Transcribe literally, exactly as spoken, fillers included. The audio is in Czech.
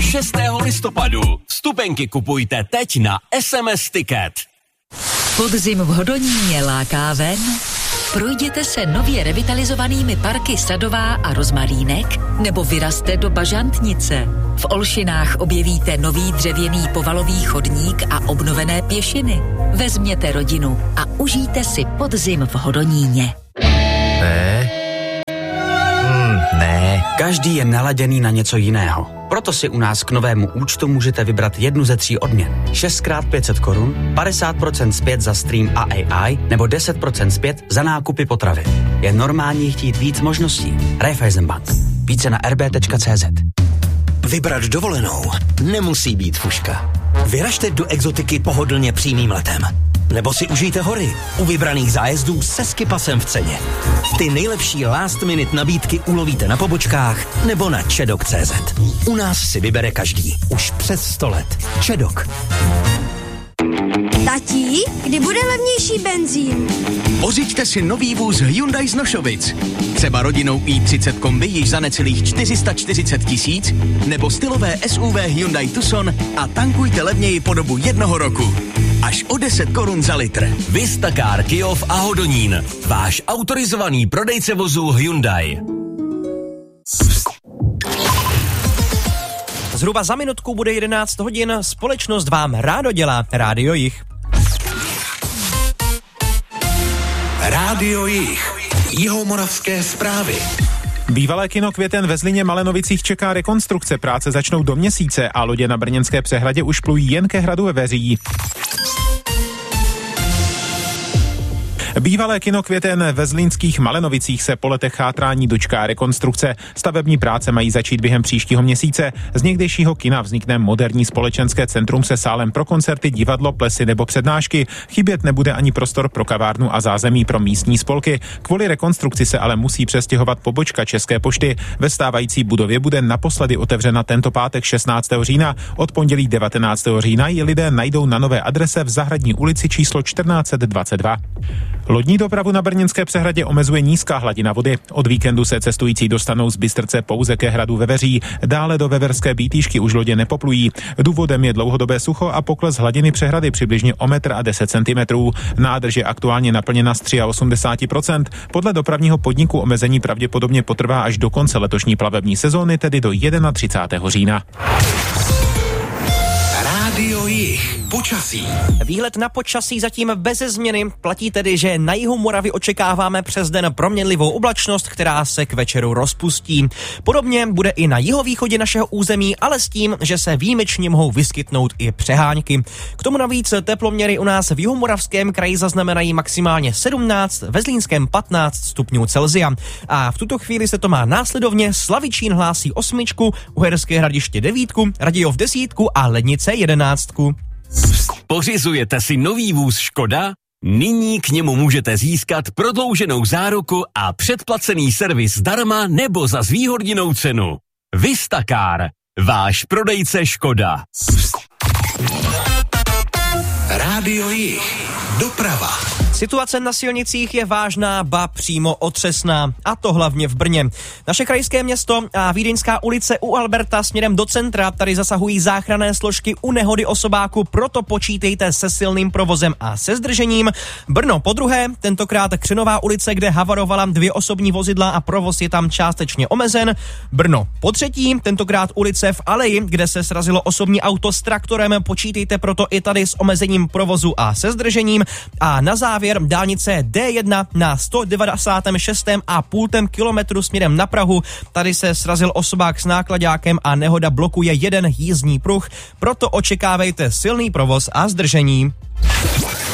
šestého listopadu. Vstupenky kupujte teď na es em es Ticket. Podzim v Hodoníně láká ven? Projděte se nově revitalizovanými parky Sadová a Rozmarínek nebo vyrazte do Bažantnice. V Olšinách objevíte nový dřevěný povalový chodník a obnovené pěšiny. Vezměte rodinu a užijte si podzim v Hodoníně. Ne. Hmm, ne. Každý je naladěný na něco jiného. Proto si u nás k novému účtu můžete vybrat jednu ze tří odměn. šestkrát pět set korun, padesát procent zpět za stream a á í nebo deset procent zpět za nákupy potravy. Je normální chtít víc možností. Raiffeisenbank. Více na er bé tečka cé zet. Vybrat dovolenou nemusí být fuška. Vyražte do exotiky pohodlně přímým letem. Nebo si užijte hory u vybraných zájezdů se skipasem v ceně. Ty nejlepší last minute nabídky ulovíte na pobočkách nebo na čedok tečka cé zet. U nás si vybere každý. Už přes sto let. Čedok. Tatí, kdy bude levnější benzín? Pořiďte si nový vůz Hyundai z Nošovic. Třeba rodinou i třicet kombi již za necelých čtyři sta čtyřicet tisíc, nebo stylové es ú vé Hyundai Tucson a tankujte levněji po dobu jednoho roku. Až o deset korun za litr. Vistakár, Kyjov a Hodonín. Váš autorizovaný prodejce vozů Hyundai. Zhruba za minutku bude jedenáct hodin, společnost vám rádo dělá Rádio Jih. Rádio Jih. Jihomoravské zprávy. Bývalé kino Květen ve Zlíně Malenovicích čeká rekonstrukce. Práce začnou do měsíce a lodě na brněnské přehradě už plují jen ke hradu ve Veří. Bývalé kino Květen ve zlínských Malenovicích se po letech chátrání dočká rekonstrukce. Stavební práce mají začít během příštího měsíce. Z někdejšího kina vznikne moderní společenské centrum se sálem pro koncerty, divadlo, plesy nebo přednášky. Chybět nebude ani prostor pro kavárnu a zázemí pro místní spolky. Kvůli rekonstrukci se ale musí přestěhovat pobočka České pošty. Ve stávající budově bude naposledy otevřena tento pátek šestnáctého října. Od pondělí devatenáctého října ji lidé najdou na nové adrese v Zahradní ulici číslo čtrnáct dvacet dva. Lodní dopravu na brněnské přehradě omezuje nízká hladina vody. Od víkendu se cestující dostanou z Bystrce pouze ke hradu ve Veří. Dále do Veverské Bítýšky už lodě nepoplují. Důvodem je dlouhodobé sucho a pokles hladiny přehrady přibližně o metr a deset centimetrů. Nádrž je aktuálně naplněna z osmdesát tři procent. Podle dopravního podniku omezení pravděpodobně potrvá až do konce letošní plavební sezóny, tedy do třicátého prvního října. Rádio Jih. Počasí. Výhled na počasí zatím beze změny. Platí tedy, že na jihu Moravy očekáváme přes den proměnlivou oblačnost, která se k večeru rozpustí. Podobně bude i na jihovýchodě našeho území, ale s tím, že se výjimečně mohou vyskytnout i přehánky. K tomu navíc teploměry u nás v jihomoravském kraji zaznamenají maximálně sedmnáct, ve Zlínském patnáct stupňů Celsia. A v tuto chvíli se to má následovně: Slavičín hlásí osmičku, Uherské Hradiště devítku, Radějov desítku a Lednice jedenáctku. Pořizujete si nový vůz Škoda? Nyní k němu můžete získat prodlouženou záruku a předplacený servis zdarma nebo za zvýhodněnou cenu. Vistakár, váš prodejce Škoda. Rádio Jih. Doprava. Situace na silnicích je vážná, ba přímo otřesná, a to hlavně v Brně. Naše krajské město a Vídeňská ulice u Alberta směrem do centra, tady zasahují záchranné složky u nehody osobáku, proto počítejte se silným provozem a se zdržením. Brno po druhé, tentokrát Křenová ulice, kde havarovala dvě osobní vozidla a provoz je tam částečně omezen. Brno po třetí, tentokrát ulice v Aleji, kde se srazilo osobní auto s traktorem, počítejte proto i tady s omezením provozu a se zdržením. A na závěr dálnice dé jedna na sto devadesát šest a půl kilometru směrem na Prahu. Tady se srazil osobák s náklaďákem a nehoda blokuje jeden jízdní pruh, proto očekávejte silný provoz a zdržení.